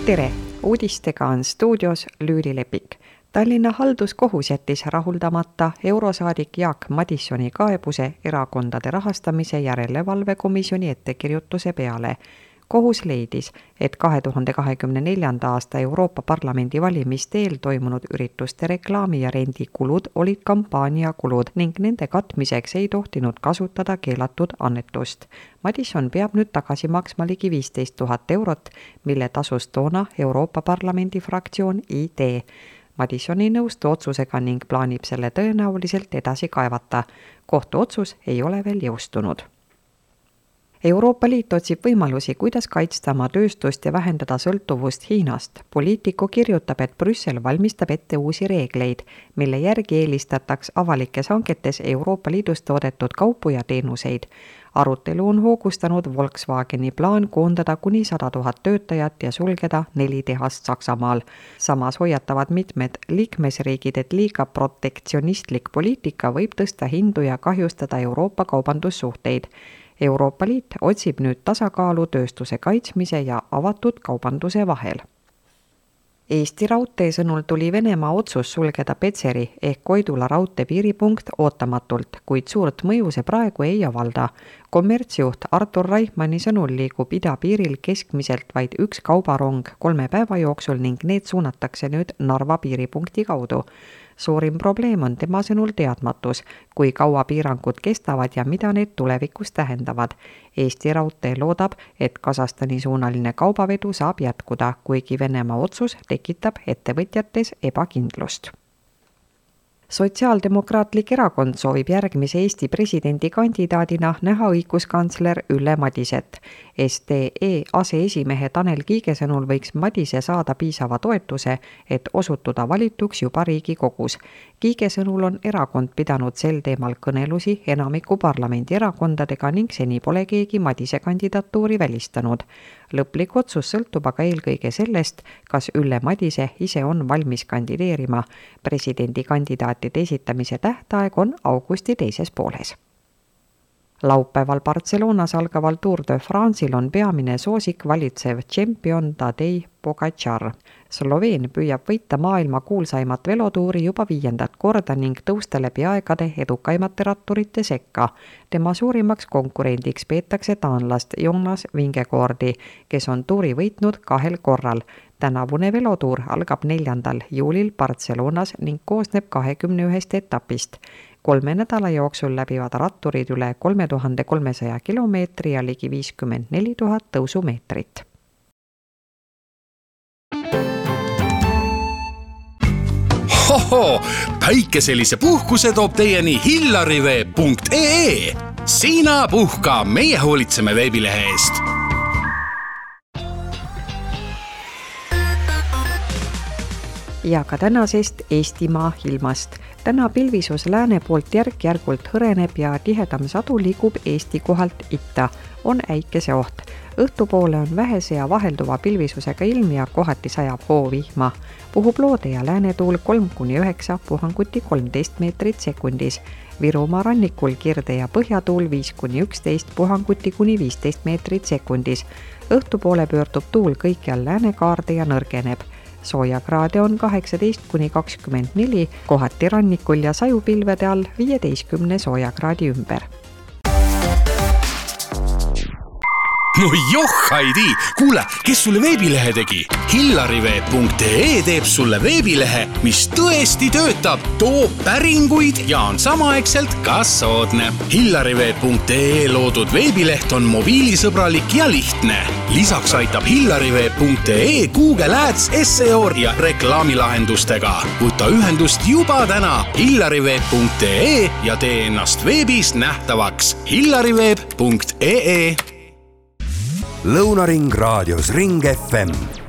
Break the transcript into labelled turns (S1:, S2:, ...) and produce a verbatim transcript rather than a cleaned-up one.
S1: Tere! Uudistega on stuudios Lüüli Lepik. Tallinna halduskohus jättis rahuldamata eurosaadik Jaak Madissoni kaebuse erakondade rahastamise järelevalvekomisjoni ettekirjutuse peale. Kohus leidis, et kahe tuhande kahekümne neljanda aasta Euroopa Parlamendi valimiste eel toimunud ürituste reklaami ja rendikulud olid kampaaniakulud ning nende katmiseks ei tohtinud kasutada keelatud annetust. Madisson peab nüüd tagasi maksma ligi viisteist tuhat eurot, mille tasus toona Euroopa Parlamendi fraktsioon I D. Madisson ei nõustu otsusega ning plaanib selle tõenäoliselt edasi kaevata. Kohtuotsus ei ole veel jõustunud. Euroopa Liit otsib võimalusi, kuidas kaitsta oma tööstust ja vähendada sõltuvust Hiinast. Poliitiku kirjutab, et Brüssel valmistab ette uusi reegleid, mille järgi eelistataks avalikes hangetes Euroopa Liidus toodetud kaupu ja teenuseid. Arutelu on hoogustanud Volkswageni plaan koondada kuni sada tuhat töötajat ja sulgeda neli tehast Saksamaal. Samas hoiatavad mitmed liikmesriigid, et liiga protektsionistlik poliitika võib tõsta hindu ja kahjustada Euroopa kaubandussuhteid. Euroopa Liit otsib nüüd tasakaalu tööstuse kaitsmise ja avatud kaubanduse vahel. Eesti Raudtee sõnul tuli Venemaa otsus sulgeda Petseri ehk Koidula raudtee piiripunkt ootamatult, kuid suurt mõju see praegu ei avalda. Kommertsjuht Artur Reichmanni sõnul liigub idapiiril keskmiselt vaid üks kaubarong kolme päeva jooksul ning need suunatakse nüüd Narva piiripunkti kaudu. Suurim probleem on tema sõnul teadmatus, kui kaua piirangud kestavad ja mida need tulevikus tähendavad. Eesti Raudtee loodab, et Kasahstani suunaline kaubavedu saab jätkuda, kuigi Venemaa otsus tekitab ettevõtjates ebakindlust. Sotsiaaldemokraatlik erakond soovib järgmise Eesti presidendi kandidaadina näha õiguskantsler Ülle Madiset. S D E aseesimehe Tanel Kiige sõnul võiks Madise saada piisava toetuse, et osutuda valituks juba Riigikogus. Kiige sõnul on erakond pidanud sel teemal kõnelusi enamiku parlamendi erakondadega ning seni pole keegi Madise kandidatuuri välistanud. Lõplik otsus sõltub aga eelkõige sellest, kas Ülle Madise ise on valmis kandideerima. Presidendi kandidaatide esitamise tähtaeg on augusti teises pooles. Laupäeval Barcelonas algaval Tour de France'il on peamine soosik valitsev tšempion Tadej Pogačar. Sloveen püüab võita maailma kuulsaimat velotuuri juba viiendat korda ning tõusta läbi aegade edukaimate ratturite sekka. Tema suurimaks konkurendiks peetakse taanlast Jonas Vingegaardi, kes on tuuri võitnud kahel korral. Tänavune velotuur algab neljandal juulil Barcelonas ning koosneb kahekümne ühest etapist. Kolme nädala jooksul läbivad ratturid üle kolme tuhande kolmesaja kilomeetri ja ligi viiskümmend neli tuhat tõusumeetrit.
S2: Hoho, päikeselise puhkuse toob teieni hillarivee punkt ee. Sina puhka, meie hoolitseme veebilehe eest.
S1: Ja ka tänasest Eestimaa ilmast. Täna pilvisus lääne poolt järk-järgult hõreneb ja tihedam sadu liigub Eesti kohalt itta. On äikese oht. Õhtupoole on vähese ja vahelduva pilvisusega ilm ja kohati sajab hoovihma. Puhub loode ja läänetuul kolm kuni üheksa, puhanguti kolmteist meetrit sekundis. Virumaa rannikul kirde ja põhjatuul viis kuni üksteist, puhanguti kuni viisteist meetrit sekundis. Õhtupoole pöördub tuul kõikjal läänekaarde ja nõrgeneb. Soojakraade on kaheksateist kuni kakskümmend neli, kohati rannikul ja sajupilvede all viieteistkümne soojakraadi ümber.
S2: No joh, Heidi! Kuule, kes sulle veebilehe tegi? hillarivee punkt ee teeb sulle veebilehe, mis tõesti töötab, toob päringuid ja on samaaegselt ka soodne. hillarivee punkt ee loodud veebileht on mobiilisõbralik ja lihtne. Lisaks aitab hillarivee punkt ee Google Ads, S E O ja reklaamilahendustega. Võta ühendust juba täna hillarivee punkt ee ja tee ennast veebis nähtavaks. hillarivee punkt ee.
S3: Lõunaring raadios Ring F M